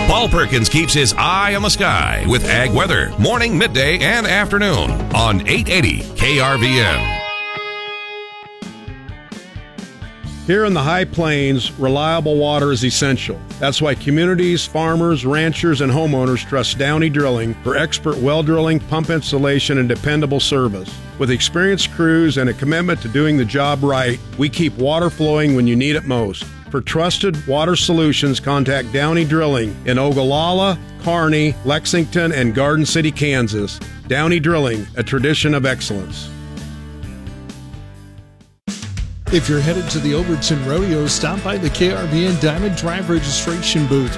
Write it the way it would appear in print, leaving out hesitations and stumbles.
Paul Perkins keeps his eye on the sky with ag weather, morning, midday, and afternoon on 880 KRVN. Here in the High Plains, reliable water is essential. That's why communities, farmers, ranchers, and homeowners trust Downey Drilling for expert well drilling, pump installation, and dependable service. With experienced crews and a commitment to doing the job right, we keep water flowing when you need it most. For trusted water solutions, contact Downey Drilling in Ogallala, Kearney, Lexington, and Garden City, Kansas. Downey Drilling, a tradition of excellence. If you're headed to the Overton Rodeo, stop by the KRVN Diamond Drive registration booth.